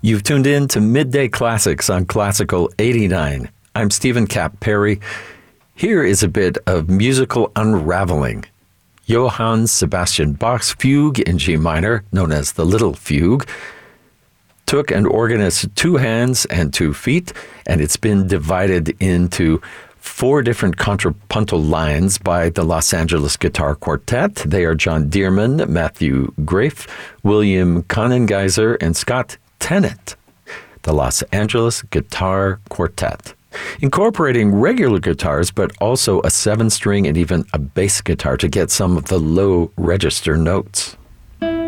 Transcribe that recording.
You've tuned in to Midday Classics on Classical 89. I'm Stephen Cap Perry. Here is a bit of musical unraveling. Johann Sebastian Bach's fugue in G minor, known as the Little Fugue, took an organist's 2 hands and 2 feet, and it's been divided into 4 different contrapuntal lines by the Los Angeles Guitar Quartet. They are John Dearman, Matthew Graef, William Conengeiser, and Scott Tennant. The Los Angeles Guitar Quartet, incorporating regular guitars, but also a 7-string and even a bass guitar to get some of the low register notes.